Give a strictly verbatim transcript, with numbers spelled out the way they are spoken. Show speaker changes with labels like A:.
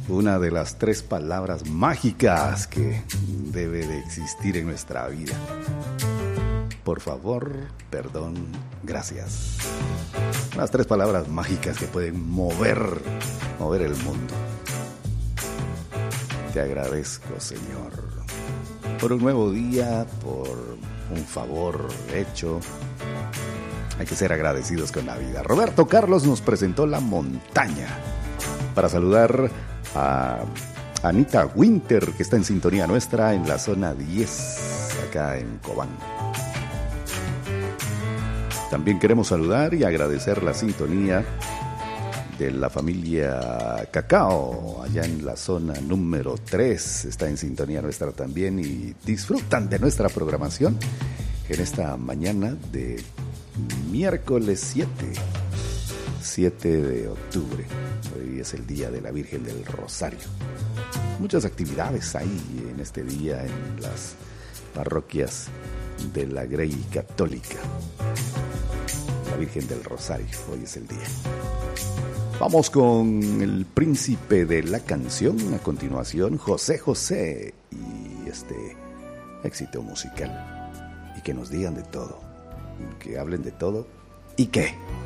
A: una de las tres palabras mágicas que debe de existir en nuestra vida. Por favor, perdón, gracias. Las tres palabras mágicas que pueden mover, mover el mundo. Te agradezco, Señor, por un nuevo día, por un favor hecho. Hay que ser agradecidos con la vida. Roberto Carlos nos presentó La Montaña. Para saludar a Anita Winter, que está en sintonía nuestra en la zona diez, acá en Cobán. También queremos saludar y agradecer la sintonía de la familia Cacao, allá en la zona número tres, está en sintonía nuestra también y disfrutan de nuestra programación en esta mañana de miércoles siete de octubre. Hoy es el día de la Virgen del Rosario. Muchas actividades hay en este día en las parroquias de la Grey Católica. La Virgen del Rosario, hoy es el día. Vamos con el príncipe de la canción. A continuación, José José y este éxito musical. Y que nos digan de todo, que hablen de todo y qué.